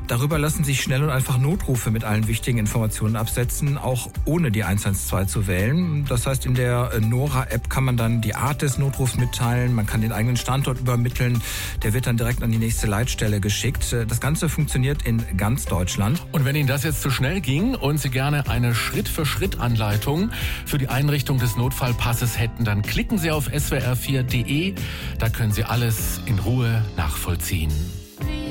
Darüber lassen sich schnell und einfach Notrufe mit allen wichtigen Informationen absetzen, auch ohne die 112 zu wählen. Das heißt, in der Nora-App kann man dann die Art des Notrufs mitteilen, man kann den eigenen Standort übermitteln, der wird dann direkt an die nächste Leitstelle geschickt. Das Ganze funktioniert in ganz Deutschland. Und wenn Ihnen das jetzt zu schnell ging und Sie gerne eine Schritt-für-Schritt-Anleitung für die Einrichtung des Notfallpasses hätten, dann klicken Sie auf swr4.de. Da können Sie alles in Ruhe nachvollziehen.